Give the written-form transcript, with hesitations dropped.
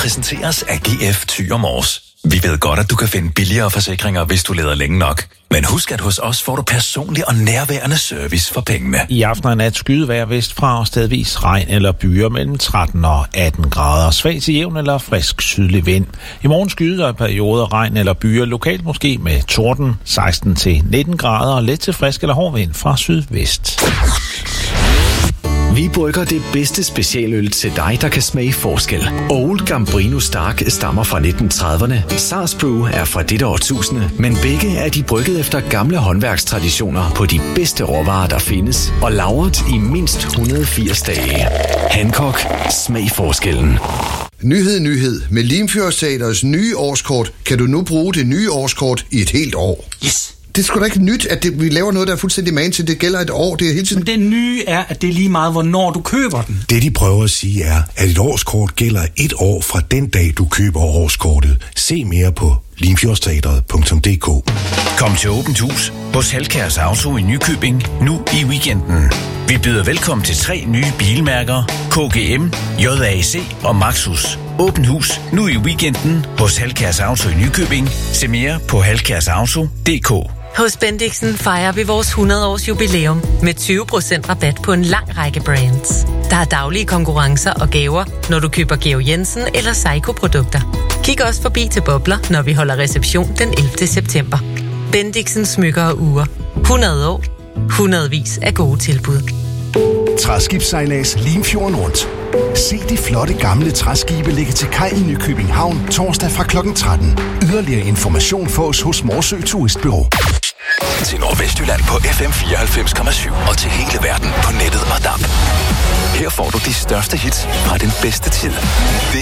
præsenteres af GF Thy og Mors. Vi ved godt, at du kan finde billigere forsikringer, hvis du leder længe nok. Men husk, at hos os får du personlig og nærværende service for pengene. I aften og nat skydevejr vestfra og stedvis regn eller byer mellem 13 og 18 grader. Svag til jævn eller frisk sydlig vind. I morgen skyder perioder regn eller byer, lokalt måske med torden, 16 til 19 grader og let til frisk eller hård vind fra sydvest. Vi brygger det bedste specialøl til dig, der kan smage forskel. Old Gambrino Stark stammer fra 1930'erne. Sars Brew er fra dette årtusinde, men begge er de brygget efter gamle håndværkstraditioner på de bedste råvarer, der findes, og lagret i mindst 180 dage. Hancock. Smag forskellen. Nyhed. Med Limfjords Teaters nye årskort kan du nu bruge det nye årskort i et helt år. Yes. Det er sgu da ikke nyt, at vi laver noget, der er fuldstændig man til. Det gælder et år. Det er hele tiden. Men det nye er, at det er lige meget, hvornår du køber den. Det, de prøver at sige, er, at et årskort gælder et år fra den dag, du køber årskortet. Se mere på limfjordsteatret.dk. Kom til Åbent Hus hos Halkjærs Auto i Nykøbing nu i weekenden. Vi byder velkommen til 3 nye bilmærker, KGM, JAC og Maxus. Åbent Hus nu i weekenden hos Halkjærs Auto i Nykøbing. Se mere på halkjærsauto.dk. Hos Bendixen fejrer vi vores 100-års jubilæum med 20% rabat på en lang række brands. Der er daglige konkurrencer og gaver, når du køber Georg Jensen eller Seiko-produkter. Kig også forbi til Bobler, når vi holder reception den 11. september. Bendixen smykker og ure. 100 år. Hundredvis af gode tilbud. Træskibssejlads Limfjorden rundt. Se de flotte gamle træskibe ligge til kaj i Nykøbing Havn torsdag fra kl. 13. Yderligere information fås hos Morsø Turistbureau. Til Nordvestjylland på FM 94,7 og til hele verden på nettet og DAB. Her får du de største hits fra den bedste tid.